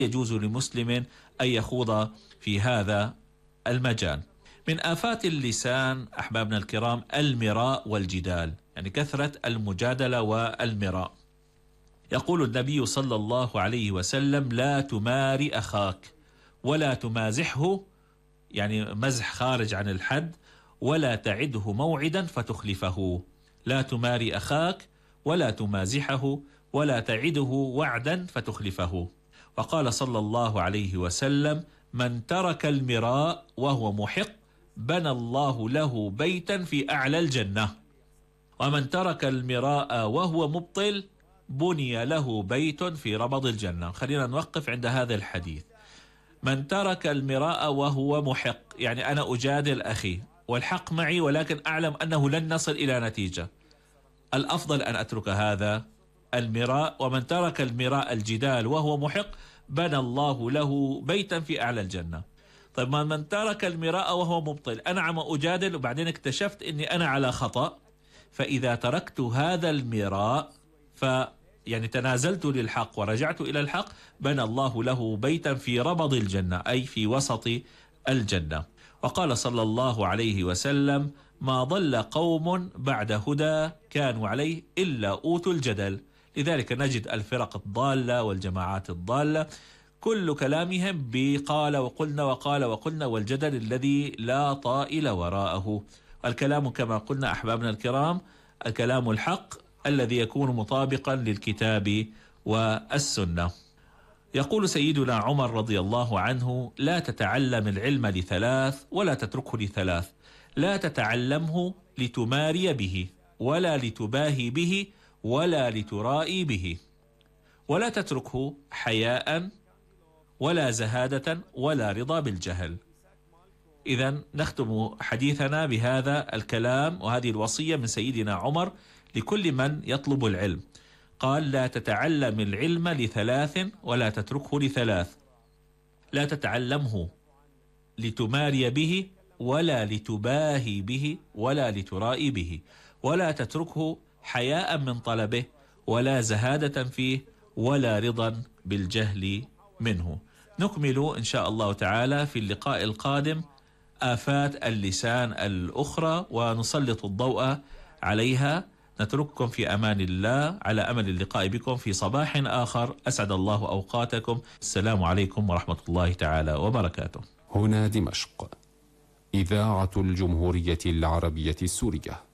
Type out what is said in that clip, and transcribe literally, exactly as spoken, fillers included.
يجوز لمسلم أن يخوض في هذا المجال. من آفات اللسان أحبابنا الكرام المراء والجدال، يعني كثرة المجادلة والمراء. يقول النبي صلى الله عليه وسلم: لا تماري أخاك ولا تمازحه، يعني مزح خارج عن الحد، ولا تعده موعدا فتخلفه. لا تماري أخاك ولا تمازحه ولا تعده وعدا فتخلفه. وقال صلى الله عليه وسلم: من ترك المراء وهو محق بنى الله له بيتا في أعلى الجنة، ومن ترك المراء وهو مبطل بني له بيت في ربض الجنة. خلينا نوقف عند هذا الحديث. من ترك المراء وهو محق، يعني أنا أجادل أخي والحق معي ولكن أعلم أنه لن نصل إلى نتيجة، الأفضل أن أترك هذا المراء. ومن ترك المراء الجدال وهو محق بنى الله له بيتا في أعلى الجنة. طيب من ترك المراء وهو مبطل، أنا عم أجادل وبعدين اكتشفت أني أنا على خطأ، فإذا تركت هذا المراء ف يعني تنازلت للحق ورجعت إلى الحق، بنى الله له بيتا في ربض الجنة، أي في وسط الجنة. وقال صلى الله عليه وسلم: ما ضل قوم بعد هدى كانوا عليه إلا أوتوا الجدل. لذلك نجد الفرق الضالة والجماعات الضالة كل كلامهم بقال وقلنا وقال وقلنا، والجدل الذي لا طائل وراءه. الكلام كما قلنا أحبابنا الكرام الكلام الحق الذي يكون مطابقا للكتاب والسنة. يقول سيدنا عمر رضي الله عنه: لا تتعلم العلم لثلاث ولا تتركه لثلاث، لا تتعلمه لتماري به ولا لتباهي به ولا لترائي به، ولا تتركه حياء ولا زهادة ولا رضا بالجهل. إذن نختم حديثنا بهذا الكلام وهذه الوصية من سيدنا عمر لكل من يطلب العلم. قال: لا تتعلم العلم لثلاث ولا تتركه لثلاث، لا تتعلمه لتماري به ولا لتباهي به ولا لترائي به، ولا تتركه حياء من طلبه ولا زهادة فيه ولا رضا بالجهل منه. نكمل إن شاء الله تعالى في اللقاء القادم آفات اللسان الأخرى ونسلط الضوء عليها. نترككم في أمان الله على أمل اللقاء بكم في صباح آخر. أسعد الله أوقاتكم. السلام عليكم ورحمة الله تعالى وبركاته. هنا دمشق، إذاعة الجمهورية العربية السورية.